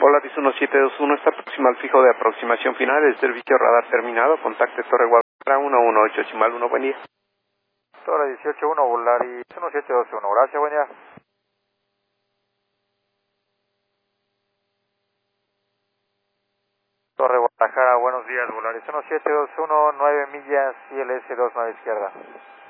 Volaris 1721 está próximo al fijo de aproximación final. El servicio radar terminado. Contacte Torre Guadalajara 118 Chimal 1. Buen día. Torre 181, Volaris 1721. Gracias, buen día. Torre Guadalajara, buenos días, Volaris 1721, 9 millas, ILS 29 izquierda.